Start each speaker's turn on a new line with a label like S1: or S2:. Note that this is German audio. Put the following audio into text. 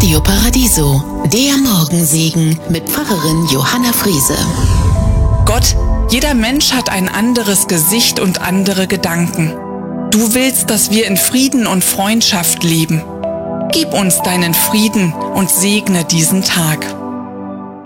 S1: Radio Paradiso, der Morgensegen mit Pfarrerin Johanna Friese.
S2: Gott, jeder Mensch hat ein anderes Gesicht und andere Gedanken. Du willst, dass wir in Frieden und Freundschaft leben. Gib uns deinen Frieden und segne diesen Tag.